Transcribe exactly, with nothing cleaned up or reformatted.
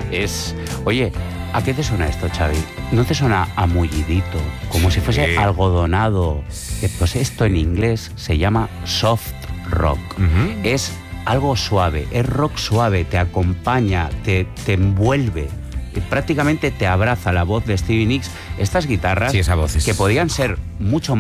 Es... Oye, ¿a qué te suena esto, Xavi? ¿No te suena a mullidito? Como si fuese Sí. algodonado. Eh, Pues esto en inglés se llama soft rock. Ujú. Es algo suave, es rock suave, te acompaña, te, te envuelve. eh, Prácticamente te abraza la voz de Stevie Nicks. Estas guitarras Sí, esa voz es- que podían ser mucho más